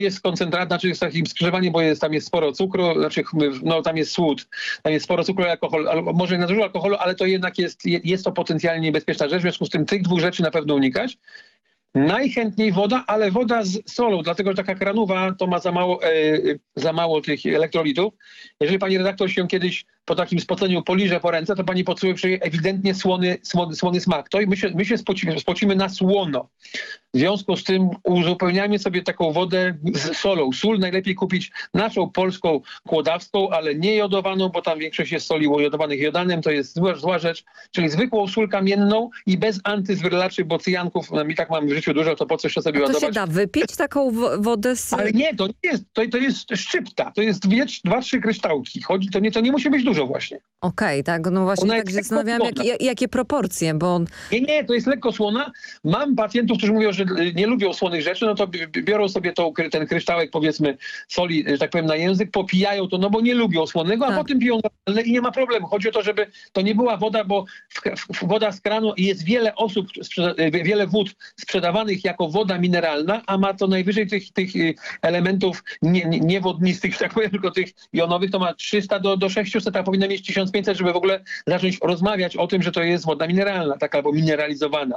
jest koncentrat, znaczy jest takim skrzyżowaniem, bo tam jest sporo cukru, znaczy no tam jest słód, tam jest sporo cukru i alkoholu, może nie za dużo alkoholu, ale to jednak jest to potencjalnie niebezpieczna rzecz, w związku z tym tych dwóch rzeczy na pewno unikać. Najchętniej woda, ale woda z solą, dlatego że taka kranowa to ma za mało tych elektrolitów. Jeżeli pani redaktor się kiedyś po takim spoceniu poliże po ręce, to pani poczuje ewidentnie słony smak. To i my się spocimy na słono. W związku z tym uzupełniamy sobie taką wodę z solą. Sól najlepiej kupić naszą polską kłodawską, ale nie jodowaną, bo tam większość jest soli jodowanych jodanem, to jest zła rzecz. Czyli zwykłą sól kamienną i bez antyzwyrylaczy, bo cyjanków i tak mamy w życiu dużo, to po coś to sobie to ładować. się da wypić taką wodę z... Ale nie, to nie jest, to jest szczypta, to jest 2-3 kryształki. To nie musi być dużo właśnie. Okej, tak, no właśnie Ona tak jest się zastanawiałam, jakie proporcje, bo... Nie, to jest lekko słona. Mam pacjentów, którzy mówią, że nie lubią słonych rzeczy, no to biorą sobie ten kryształek, powiedzmy, soli, że tak powiem, na język, popijają to, no bo nie lubią słonego, a potem piją normalne i nie ma problemu. Chodzi o to, żeby to nie była woda, bo woda z kranu i jest wiele osób, wiele wód sprzedawanych jako woda mineralna, a ma to najwyżej tych elementów niewodnistych, tak powiem, tylko tych jonowych, to ma 300 do 600, a powinna mieć 1500, żeby w ogóle zacząć rozmawiać o tym, że to jest woda mineralna, taka albo mineralizowana.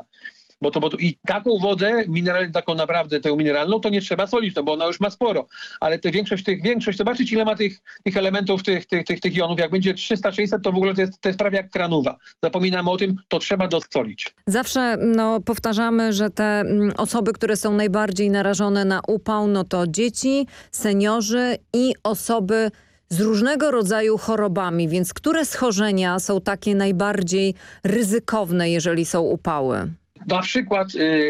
I taką wodę, taką naprawdę tę mineralną, to nie trzeba solić, no bo ona już ma sporo. Ale większość, zobaczyć ile ma tych elementów, tych jonów. Jak będzie 300-600, to w ogóle to jest prawie jak kranowa. Zapominamy o tym, to trzeba dosolić. Zawsze powtarzamy, że te osoby, które są najbardziej narażone na upał, no to dzieci, seniorzy i osoby z różnego rodzaju chorobami. Więc które schorzenia są takie najbardziej ryzykowne, jeżeli są upały? Na przykład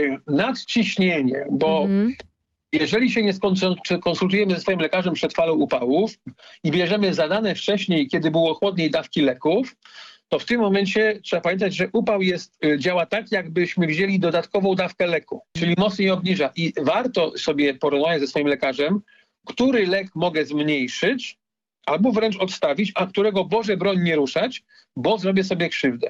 nadciśnienie, bo jeżeli się nie konsultujemy ze swoim lekarzem przed falą upałów i bierzemy zadane wcześniej, kiedy było chłodniej, dawki leków, to w tym momencie trzeba pamiętać, że upał działa tak, jakbyśmy wzięli dodatkową dawkę leku, czyli mocniej obniża. I warto sobie porozmawiać ze swoim lekarzem, który lek mogę zmniejszyć, albo wręcz odstawić, a którego Boże broń nie ruszać, bo zrobię sobie krzywdę.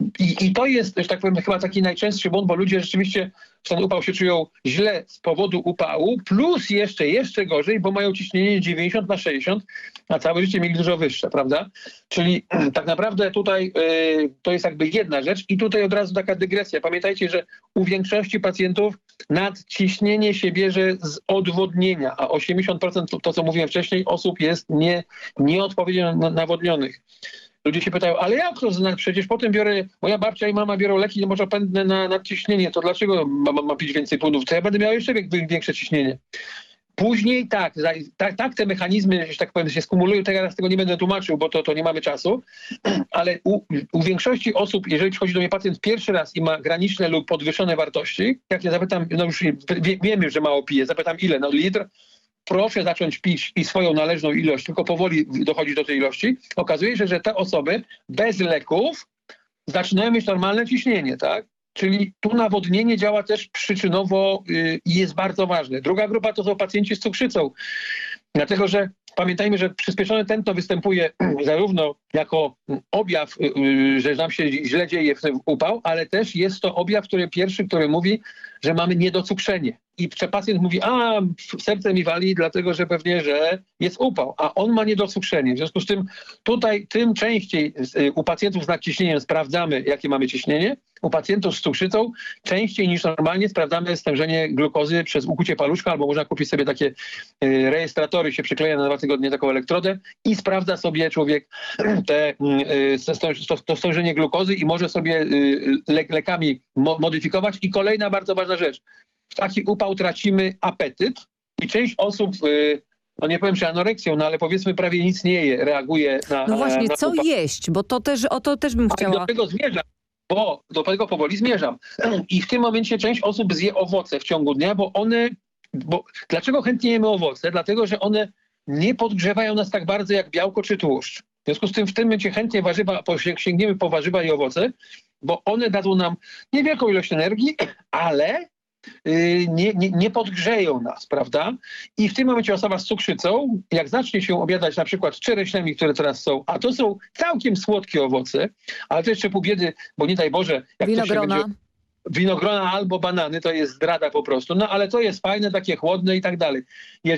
I to jest, że tak powiem, chyba taki najczęstszy błąd, bo ludzie rzeczywiście w ten upał się czują źle z powodu upału, plus jeszcze gorzej, bo mają ciśnienie 90/60, a całe życie mieli dużo wyższe, prawda? Czyli tak naprawdę tutaj to jest jakby jedna rzecz i tutaj od razu taka dygresja. Pamiętajcie, że u większości pacjentów nadciśnienie się bierze z odwodnienia, a 80% to, co mówiłem wcześniej, osób jest nieodpowiednio nawodnionych. Ludzie się pytają, ale jak to znać? Przecież potem moja babcia i mama biorą leki moczopędne na nadciśnienie, to dlaczego ma pić więcej płynów? To ja będę miał jeszcze większe ciśnienie. Później tak te mechanizmy, że tak powiem, się skumulują, teraz tego nie będę tłumaczył, bo to nie mamy czasu, ale u większości osób, jeżeli przychodzi do mnie pacjent pierwszy raz i ma graniczne lub podwyższone wartości, jak ja zapytam, no już wiemy, że mało pije, zapytam ile, no litr, proszę zacząć pić i swoją należną ilość, tylko powoli dochodzić do tej ilości. Okazuje się, że te osoby bez leków zaczynają mieć normalne ciśnienie, tak? Czyli tu nawodnienie działa też przyczynowo i jest bardzo ważne. Druga grupa to są pacjenci z cukrzycą. Dlatego, że pamiętajmy, że przyspieszone tętno występuje zarówno jako objaw, że nam się źle dzieje w tym upał, ale też jest to objaw, który mówi, że mamy niedocukrzenie. I pacjent mówi, serce mi wali, dlatego że pewnie, że jest upał, a on ma niedocukrzenie. W związku z tym tutaj tym częściej u pacjentów z nadciśnieniem sprawdzamy, jakie mamy ciśnienie. U pacjentów z cukrzycą częściej niż normalnie sprawdzamy stężenie glukozy przez ukucie paluszka, albo można kupić sobie takie rejestratory, się przykleja na 2 tygodnie taką elektrodę i sprawdza sobie człowiek to stężenie glukozy i może sobie lekami modyfikować. I kolejna bardzo ważna rzecz. W taki upał tracimy apetyt i część osób, no nie powiem, że anoreksją, no ale powiedzmy prawie nic nie je, reaguje na No właśnie, na co upał. Jeść? Bo o to też bym chciała... Do tego zmierzam, bo do tego powoli zmierzam. I w tym momencie część osób zje owoce w ciągu dnia, dlaczego chętnie jemy owoce? Dlatego, że one nie podgrzewają nas tak bardzo jak białko czy tłuszcz. W związku z tym w tym momencie chętnie sięgniemy po warzywa i owoce, bo one dadzą nam niewielką ilość energii, ale nie podgrzeją nas, prawda? I w tym momencie osoba z cukrzycą, jak zacznie się obiadać na przykład czereśniami, które teraz są, a to są całkiem słodkie owoce, ale to jeszcze pół biedy, bo nie daj Boże, jak winogrona. to się będzie... winogrona albo banany, to jest zdrada po prostu. No ale to jest fajne, takie chłodne i tak dalej.